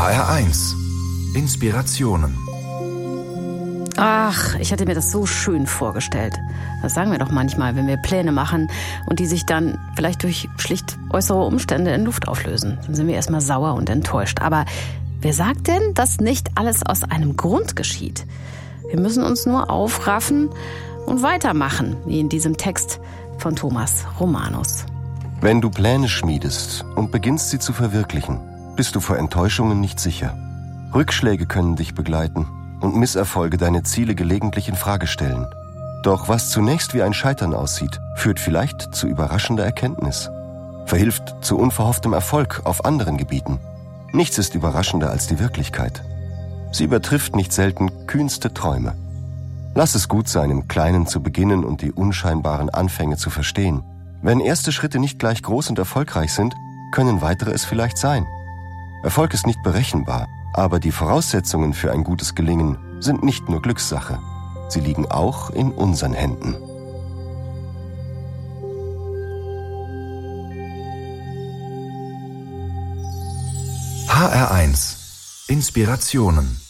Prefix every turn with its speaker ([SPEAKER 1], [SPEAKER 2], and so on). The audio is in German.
[SPEAKER 1] HR1 Inspirationen.
[SPEAKER 2] Ach, ich hatte mir das so schön vorgestellt. Das sagen wir doch manchmal, wenn wir Pläne machen und die sich dann vielleicht durch schlicht äußere Umstände in Luft auflösen. Dann sind wir erstmal sauer und enttäuscht. Aber wer sagt denn, dass nicht alles aus einem Grund geschieht? Wir müssen uns nur aufraffen und weitermachen, wie in diesem Text von Thomas Romanus.
[SPEAKER 3] Wenn du Pläne schmiedest und beginnst sie zu verwirklichen, bist du vor Enttäuschungen nicht sicher. Rückschläge können dich begleiten und Misserfolge deine Ziele gelegentlich in Frage stellen. Doch was zunächst wie ein Scheitern aussieht, führt vielleicht zu überraschender Erkenntnis, verhilft zu unverhofftem Erfolg auf anderen Gebieten. Nichts ist überraschender als die Wirklichkeit. Sie übertrifft nicht selten kühnste Träume. Lass es gut sein, im Kleinen zu beginnen und die unscheinbaren Anfänge zu verstehen. Wenn erste Schritte nicht gleich groß und erfolgreich sind, können weitere es vielleicht sein. Erfolg ist nicht berechenbar, aber die Voraussetzungen für ein gutes Gelingen sind nicht nur Glückssache. Sie liegen auch in unseren Händen.
[SPEAKER 1] HR1 Inspirationen.